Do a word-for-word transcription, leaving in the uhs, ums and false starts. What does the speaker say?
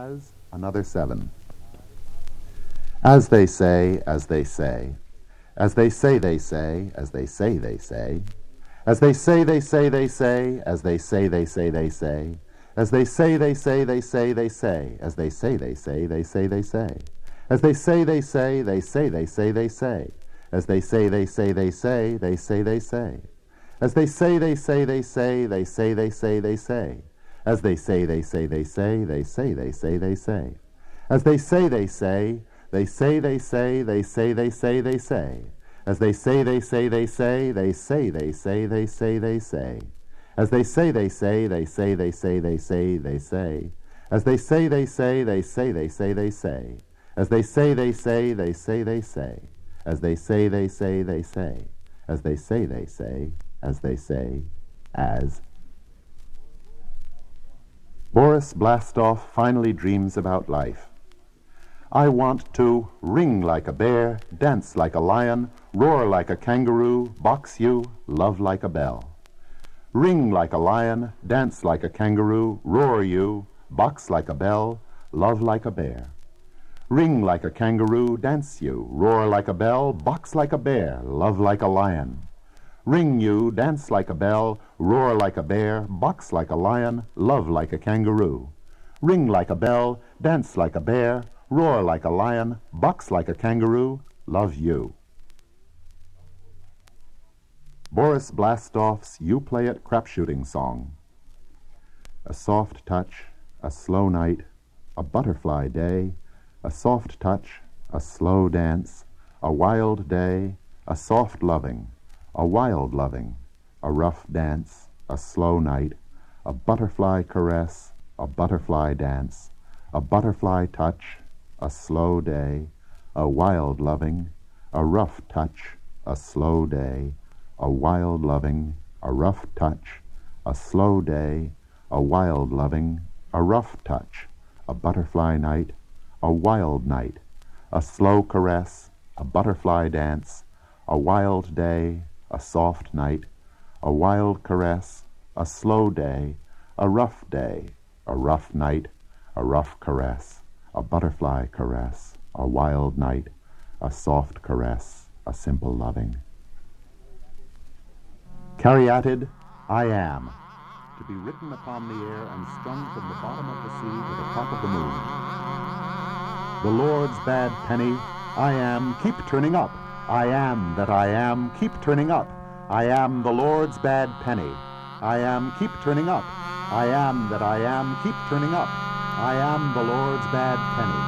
As another seven. As they say, as they say, as they say they say, as they say they say, as they say they say they say, as they say they say they say, as they say they say they say they say, as they say they say they say they say, as they say they say they say they say they say, as they say they say they say they say they say, as they say they say they say they say they say they say, as they say they say they say they say they say they say, as they say they say they say they say they say they say they say, as they say they say they say they say they say they say they say, as they say they say they say they say they say they say, as they say they say they say they say they say, as they say they say they say they say, as they say they say they say, as they say they say, as they say, as. Boris Blastoff finally dreams about life. I want to ring like a bear, dance like a lion, roar like a kangaroo, box you, love like a bell. Ring like a lion, dance like a kangaroo, roar you, box like a bell, love like a bear. Ring like a kangaroo, dance you, roar like a bell, box like a bear, love like a lion. Ring you, dance like a bell, roar like a bear, box like a lion, love like a kangaroo. Ring like a bell, dance like a bear, roar like a lion, box like a kangaroo, love you. Boris Blastoff's You Play It Crapshooting Song. A soft touch, a slow night, a butterfly day, a soft touch, a slow dance, a wild day, a soft loving, a wild loving, a rough dance, a slow night, a butterfly caress, a butterfly dance, a butterfly touch, a slow day, a wild loving, a rough touch, a slow day, a wild loving, a rough touch, a slow day, a wild loving, a rough touch, a butterfly night, a wild night, a slow caress, a butterfly dance, a wild day, a soft night, a wild caress, a slow day, a rough day, a rough night, a rough caress, a butterfly caress, a wild night, a soft caress, a simple loving. Caryatid, I am, to be written upon the air and strung from the bottom of the sea to the top of the moon. The Lord's bad penny, I am, keep turning up. I am that I am, keep turning up. I am the Lord's bad penny. I am, keep turning up. I am that I am, keep turning up. I am the Lord's bad penny.